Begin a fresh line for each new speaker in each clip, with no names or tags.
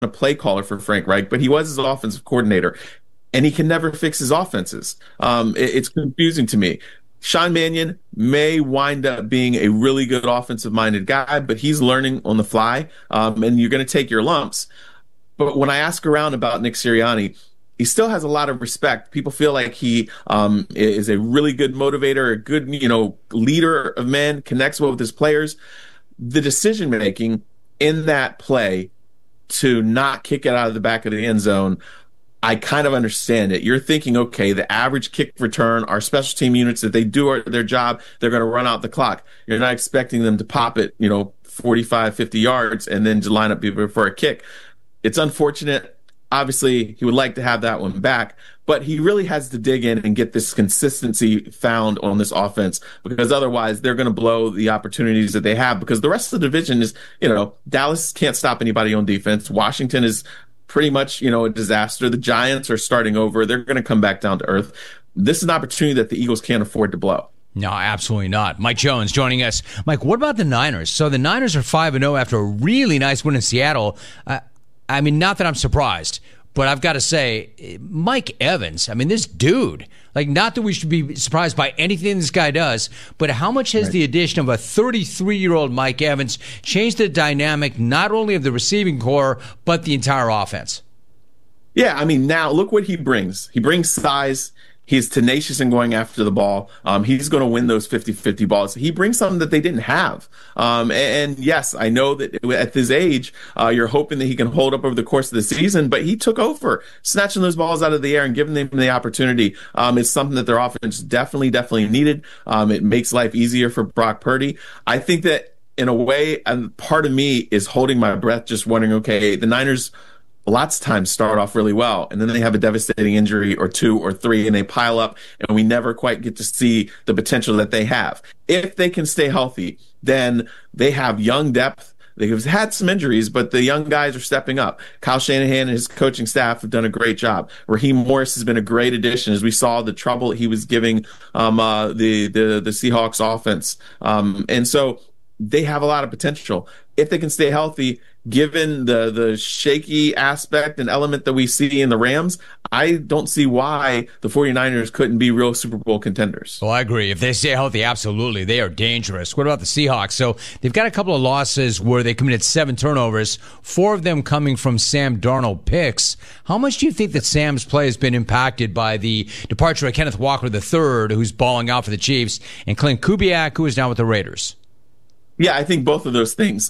a play caller for Frank Reich, but he was his offensive coordinator, and he can never fix his offenses. It's confusing to me. Sean Mannion may wind up being a really good offensive-minded guy, but he's learning on the fly, and you're going to take your lumps. But when I ask around about Nick Sirianni, he still has a lot of respect. People feel like he is a really good motivator, a good, leader of men, connects well with his players. The decision-making in that play to not kick it out of the back of the end zone, I kind of understand it. You're thinking, okay, the average kick return, our special team units, that they do their job, they're going to run out the clock. You're not expecting them to pop it, 45, 50 yards and then to line up for a kick. It's unfortunate. Obviously, he would like to have that one back, but he really has to dig in and get this consistency found on this offense, because otherwise they're going to blow the opportunities that they have, because the rest of the division is, Dallas can't stop anybody on defense. Washington is pretty much, a disaster. The Giants are starting over. They're going to come back down to earth. This is an opportunity that the Eagles can't afford to blow.
No, absolutely not. Mike Jones joining us. Mike, what about the Niners? So the Niners are 5-0 after a really nice win in Seattle. Not that I'm surprised, but I've got to say, Mike Evans, this dude, not that we should be surprised by anything this guy does, but how much has the addition of a 33-year-old Mike Evans changed the dynamic not only of the receiving core, but the entire offense?
Yeah, now look what he brings. He brings size. He's tenacious in going after the ball. He's going to win those 50-50 balls. He brings something that they didn't have. And yes, I know that at his age, you're hoping that he can hold up over the course of the season, but he took over, snatching those balls out of the air and giving them the opportunity. It's something that their offense definitely needed. It makes life easier for Brock Purdy. I think that in a way, and part of me is holding my breath, just wondering, okay, the Niners lots of times start off really well, and then they have a devastating injury or two or three, and they pile up, and we never quite get to see the potential that they have. If they can stay healthy, then they have young depth. They've had some injuries, but the young guys are stepping up. Kyle Shanahan and his coaching staff have done a great job. Raheem Morris has been a great addition, as we saw the trouble he was giving the Seahawks offense. And so they have a lot of potential. If they can stay healthy, given the shaky aspect and element that we see in the Rams, I don't see why the 49ers couldn't be real Super Bowl contenders.
Well, I agree. If they stay healthy, absolutely. They are dangerous. What about the Seahawks? So they've got a couple of losses where they committed 7 turnovers, 4 of them coming from Sam Darnold picks. How much do you think that Sam's play has been impacted by the departure of Kenneth Walker III, who's balling out for the Chiefs, and Clint Kubiak, who is now with the Raiders?
Yeah, I think both of those things.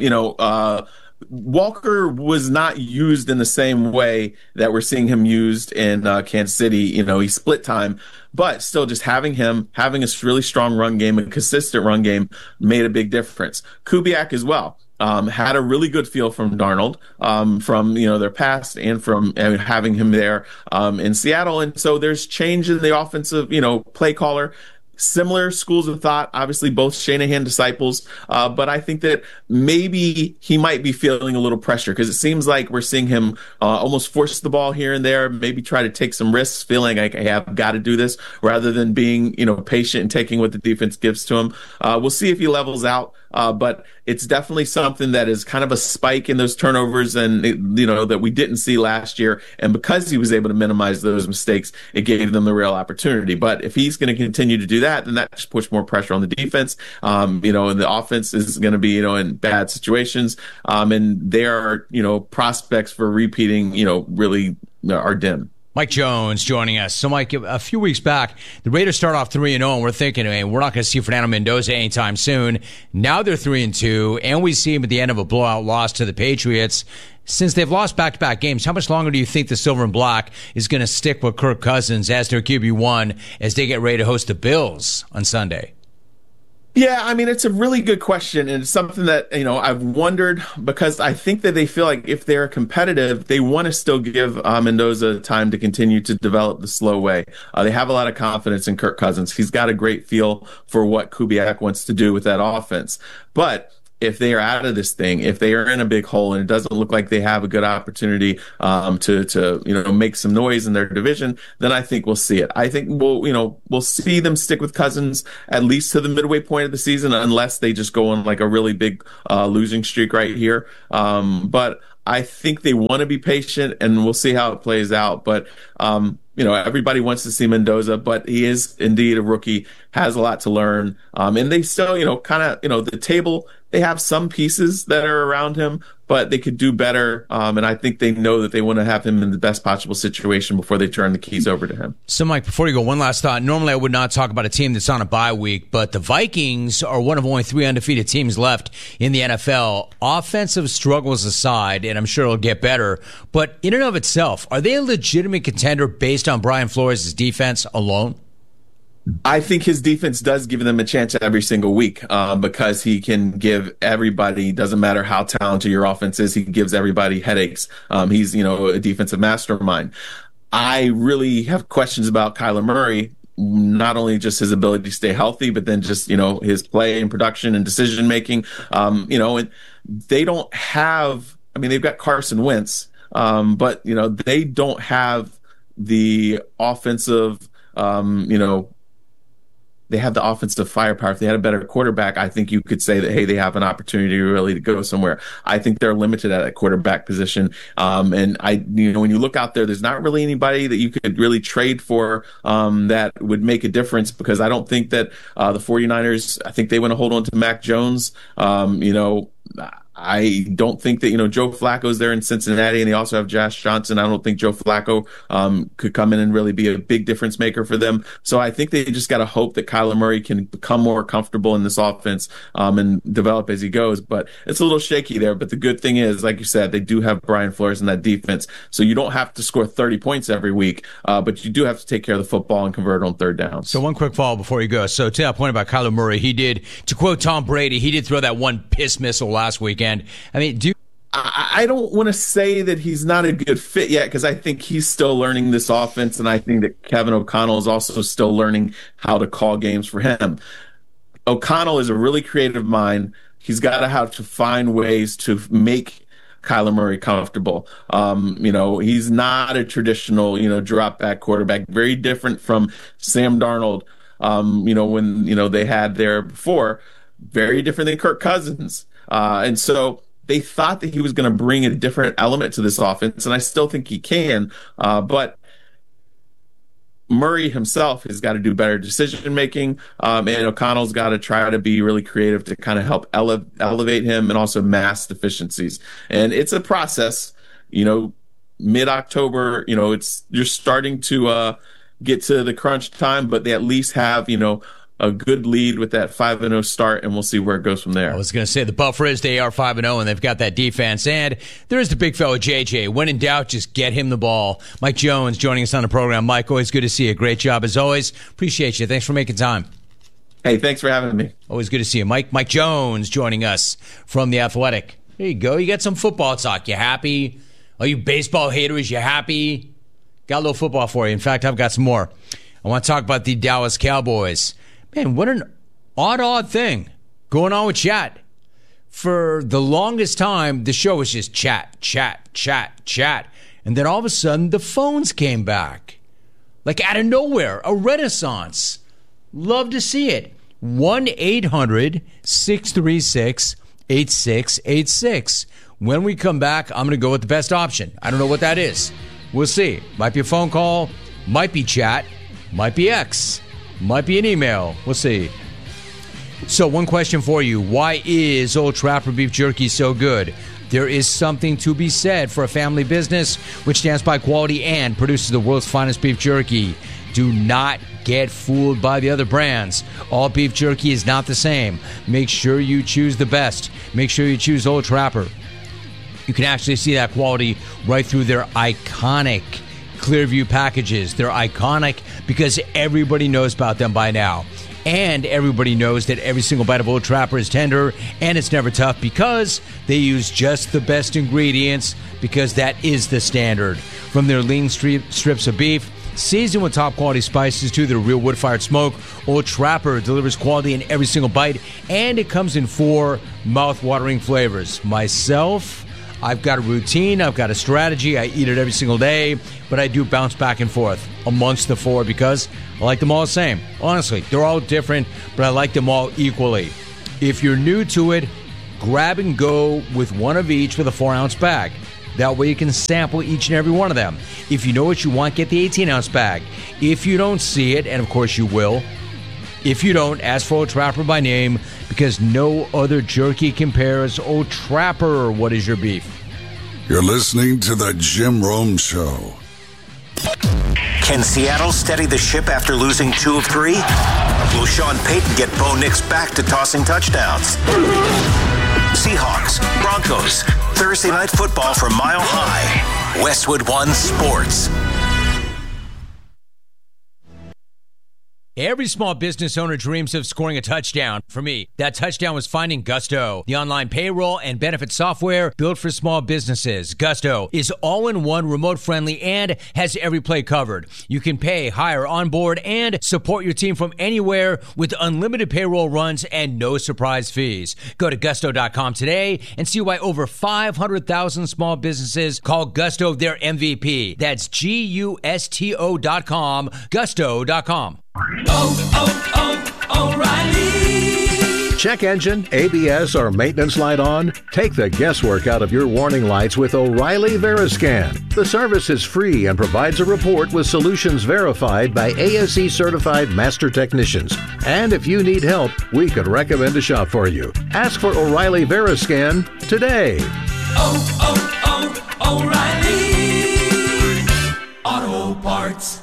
Walker was not used in the same way that we're seeing him used in Kansas City. He split time, but still just having him, having a really strong run game, a consistent run game, made a big difference. Kubiak as well. Had a really good feel from Darnold, from their past, and from having him there in Seattle. And so there's change in the offensive, play caller. Similar schools of thought, obviously both Shanahan disciples, but I think that maybe he might be feeling a little pressure, because it seems like we're seeing him almost force the ball here and there, maybe try to take some risks, feeling like, hey, I've got to do this, rather than being patient and taking what the defense gives to him. We'll see if he levels out. But it's definitely something that is kind of a spike in those turnovers, and that we didn't see last year. And because he was able to minimize those mistakes, it gave them the real opportunity. But if he's going to continue to do that, then that just puts more pressure on the defense. And the offense is going to be, in bad situations. And there are, prospects for repeating, really are dim.
Mike Jones joining us. So, Mike, a few weeks back, the Raiders start off 3-0, and we're thinking, hey, we're not going to see Fernando Mendoza anytime soon. Now they're 3-2, and we see him at the end of a blowout loss to the Patriots. Since they've lost back-to-back games, how much longer do you think the Silver and Black is going to stick with Kirk Cousins as their QB1 as they get ready to host the Bills on Sunday?
Yeah, it's a really good question, and it's something that, I've wondered, because I think that they feel like if they're competitive, they want to still give Mendoza time to continue to develop the slow way. They have a lot of confidence in Kirk Cousins. He's got a great feel for what Kubiak wants to do with that offense. But if they are out of this thing, if they are in a big hole and it doesn't look like they have a good opportunity to make some noise in their division, then I think we'll see it. I think we'll see them stick with Cousins at least to the midway point of the season, unless they just go on like a really big losing streak right here. But I think they want to be patient, and we'll see how it plays out. But, everybody wants to see Mendoza, but he is indeed a rookie, has a lot to learn. And they still, the table, they have some pieces that are around him, but they could do better. And I think they know that they want to have him in the best possible situation before they turn the keys over to him.
So, Mike, before you go, one last thought. Normally, I would not talk about a team that's on a bye week, but the Vikings are one of only 3 undefeated teams left in the NFL. Offensive struggles aside, and I'm sure it'll get better, but in and of itself, are they a legitimate contender based on Brian Flores' defense alone?
I think his defense does give them a chance every single week because he can give everybody, doesn't matter how talented your offense is, he gives everybody headaches. He's, a defensive mastermind. I really have questions about Kyler Murray, not only just his ability to stay healthy, but then just, his play and production and decision making. And they don't have, they've got Carson Wentz, but, they don't have the offensive, they have the offensive firepower. If they had a better quarterback, I think you could say that, hey, they have an opportunity really to go somewhere. I think they're limited at that quarterback position. And when you look out there, there's not really anybody that you could really trade for that would make a difference, because I don't think that the 49ers, I think they want to hold on to Mac Jones. I don't think that, Joe Flacco's there in Cincinnati, and they also have Josh Johnson. I don't think Joe Flacco could come in and really be a big difference maker for them. So I think they just got to hope that Kyler Murray can become more comfortable in this offense and develop as he goes. But it's a little shaky there. But the good thing is, like you said, they do have Brian Flores in that defense. So you don't have to score 30 points every week, but you do have to take care of the football and convert on third down.
So one quick follow before you go. So to that point about Kyler Murray, he did, to quote Tom Brady, he did throw that one piss missile last weekend.
I don't want to say that he's not a good fit yet, because I think he's still learning this offense, and I think that Kevin O'Connell is also still learning how to call games for him. O'Connell is a really creative mind. He's got to have to find ways to make Kyler Murray comfortable. He's not a traditional, drop back quarterback, very different from Sam Darnold, when, they had there before, very different than Kirk Cousins. And so they thought that he was going to bring a different element to this offense, and I still think he can. But Murray himself has got to do better decision making, and O'Connell's got to try to be really creative to kind of help elevate him, and also mask deficiencies. And it's a process. Mid-October, you're starting to get to the crunch time, but they at least have a good lead with that 5-0 start, and we'll see where it goes from there.
I was going to say the Buffers, they are 5-0, and they've got that defense. And there is the big fella, JJ. When in doubt, just get him the ball. Mike Jones joining us on the program. Mike, always good to see you. Great job as always. Appreciate you. Thanks for making time.
Hey, thanks for having me.
Always good to see you. Mike Jones joining us from The Athletic. There you go. You got some football talk. You happy? All you baseball haters, you happy? Got a little football for you. In fact, I've got some more. I want to talk about the Dallas Cowboys. Man, what an odd thing going on with chat. For the longest time, the show was just chat. And then all of a sudden, the phones came back. Like out of nowhere, a renaissance. Love to see it. 1-800-636-8686. When we come back, I'm going to go with the best option. I don't know what that is. We'll see. Might be a phone call. Might be chat. Might be X. Might be an email. We'll see. So one question for you. Why is Old Trapper Beef Jerky so good? There is something to be said for a family business which stands by quality and produces the world's finest beef jerky. Do not get fooled by the other brands. All beef jerky is not the same. Make sure you choose the best. Make sure you choose Old Trapper. You can actually see that quality right through their iconic Clearview packages. They're iconic because everybody knows about them by now. And everybody knows that every single bite of Old Trapper is tender and it's never tough because they use just the best ingredients, because that is the standard. From their lean strips of beef, seasoned with top quality spices, to their real wood-fired smoke, Old Trapper delivers quality in every single bite, and it comes in 4 mouth-watering flavors. Myself, I've got a routine, I've got a strategy, I eat it every single day, but I do bounce back and forth amongst the 4 because I like them all the same. Honestly, they're all different, but I like them all equally. If you're new to it, grab and go with one of each with a 4-ounce bag. That way you can sample each and every one of them. If you know what you want, get the 18-ounce bag. If you don't see it, and of course you will, if you don't, ask for Old Trapper by name, because no other jerky compares. Old Trapper, what is your beef?
You're listening to The Jim Rome Show.
Can Seattle steady the ship after losing 2 of 3? Will Sean Payton get Bo Nix back to tossing touchdowns? Seahawks, Broncos, Thursday Night Football from Mile High. Westwood One Sports.
Every small business owner dreams of scoring a touchdown. For me, that touchdown was finding Gusto, the online payroll and benefit software built for small businesses. Gusto is all-in-one, remote-friendly, and has every play covered. You can pay, hire, onboard, and support your team from anywhere with unlimited payroll runs and no surprise fees. Go to Gusto.com today and see why over 500,000 small businesses call Gusto their MVP. That's Gusto.com, Gusto.com.
O'Reilly. Check engine, ABS, or maintenance light on? Take the guesswork out of your warning lights with O'Reilly Veriscan. The service is free and provides a report with solutions verified by ASE certified master technicians. And if you need help, we could recommend a shop for you. Ask for O'Reilly Veriscan today.
O'Reilly Auto Parts.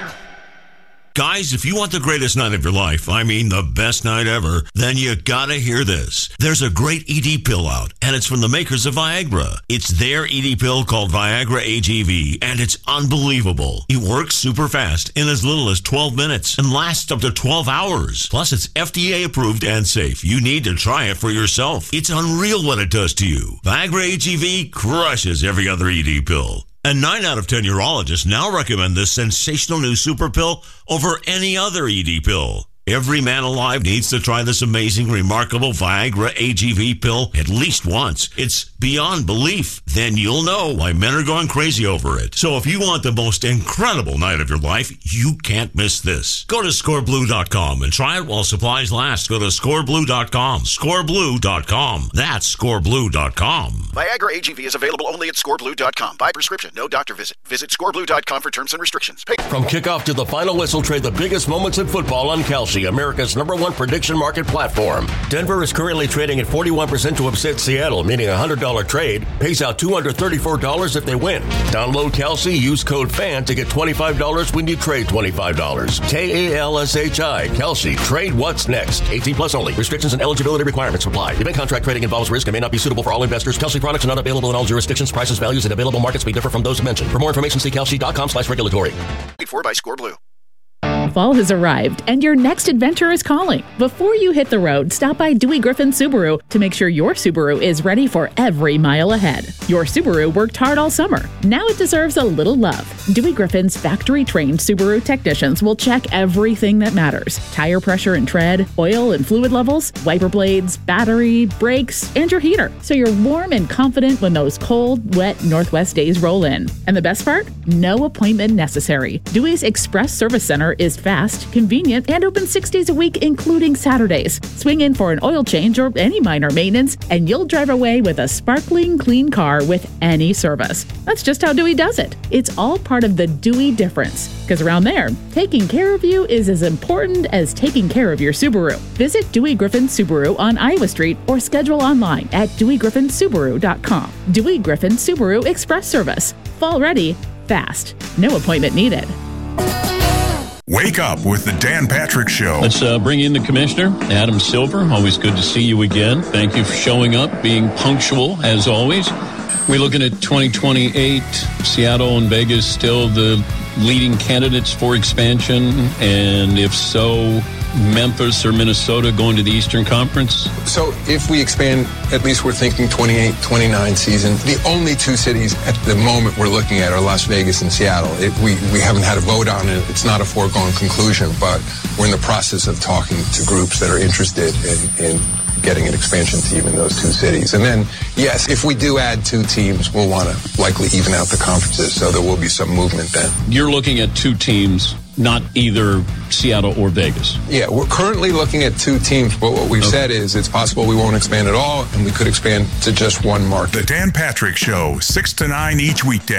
Guys, if you want the greatest night of your life, I mean the best night ever, then you gotta hear this. There's a great ED pill out, and it's from the makers of Viagra. It's their ED pill called Viagra AGV, and it's unbelievable. It works super fast in as little as 12 minutes and lasts up to 12 hours. Plus, it's FDA approved and safe. You need to try it for yourself. It's unreal what it does to you. Viagra AGV crushes every other ED pill. And 9 out of 10 urologists now recommend this sensational new super pill over any other ED pill. Every man alive needs to try this amazing, remarkable Viagra AGV pill at least once. It's beyond belief. Then you'll know why men are going crazy over it. So if you want the most incredible night of your life, you can't miss this. Go to scoreblue.com and try it while supplies last. Go to scoreblue.com. Scoreblue.com. That's scoreblue.com.
Viagra AGV is available only at scoreblue.com. By prescription, no doctor visit. Visit scoreblue.com for terms and restrictions.
From kickoff to the final whistle, trade the biggest moments in football on Kalshi, America's #1 prediction market platform. Denver is currently trading at 41% to upset Seattle, meaning a $100 trade pays out $234 if they win. Download Kalshi, use code FAN to get $25 when you trade $25. Kalshi, Kalshi, trade what's next. 18 plus only. Restrictions and eligibility requirements apply. Event contract trading involves risk and may not be suitable for all investors. Kalshi products are not available in all jurisdictions. Prices, values, and available markets may differ from those mentioned. For more information, see kalshi.com/regulatory.
Paid for by Score Blue.
Fall has arrived, and your next adventure is calling. Before you hit the road, stop by Dewey Griffin Subaru to make sure your Subaru is ready for every mile ahead. Your Subaru worked hard all summer. Now it deserves a little love. Dewey Griffin's factory-trained Subaru technicians will check everything that matters. Tire pressure and tread, oil and fluid levels, wiper blades, battery, brakes, and your heater. So you're warm and confident when those cold, wet Northwest days roll in. And the best part? No appointment necessary. Dewey's Express Service Center is fast, convenient, and open 6 days a week, including Saturdays. Swing in for an oil change or any minor maintenance, and you'll drive away with a sparkling, clean car with any service. That's just how Dewey does it. It's all part of the Dewey difference. Because around there, taking care of you is as important as taking care of your Subaru. Visit Dewey Griffin Subaru on Iowa Street or schedule online at DeweyGriffinSubaru.com. Dewey Griffin Subaru Express Service. Fall ready, fast. No appointment needed.
Wake up with the Dan Patrick Show.
Let's bring in the commissioner, Adam Silver. Always good to see you again. Thank you for showing up, being punctual as always. We're looking at 2028. Seattle and Vegas still the leading candidates for expansion, and if so, Memphis or Minnesota going to the Eastern Conference?
So if we expand, at least we're thinking 28-29 season. The only 2 cities at the moment we're looking at are Las Vegas and Seattle. We haven't had a vote on it. It's not a foregone conclusion, but we're in the process of talking to groups that are interested in getting an expansion team in those 2 cities. And then, yes, if we do add 2 teams, we'll want to likely even out the conferences, so there will be some movement then.
You're looking at 2 teams not either Seattle or Vegas.
Yeah, we're currently looking at 2 teams, but what we've said is it's possible we won't expand at all, and we could expand to just one market.
The Dan Patrick Show, 6 to 9 each weekday.